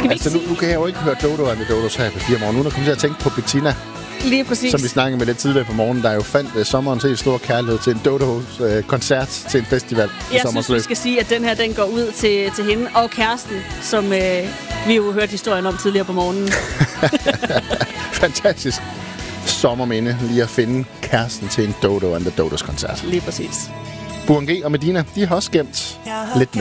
Skal vi altså, nu kan jeg jo ikke høre Dodo and the Dodos her på 4 morgen. Nu er jeg kommet til at tænke på Bettina, Lige præcis. som vi snakkede med lidt tidligere på morgenen, der jo fandt sommerens helt store kærlighed til en Dodo-koncert til en festival. Jeg synes, vi skal sige, at den her den går ud til hende og kæresten, som vi jo hørte historien om tidligere på morgenen. Fantastisk sommerminde lige at finde kæresten til en Dodo and the Dodos koncert. Lige præcis. Burhan G og Medina, de har også gemt lidt